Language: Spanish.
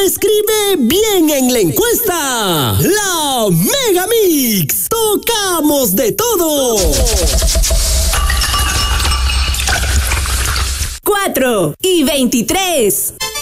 Escribe bien en la encuesta. La Mega Mix. Tocamos de todo. 4:23.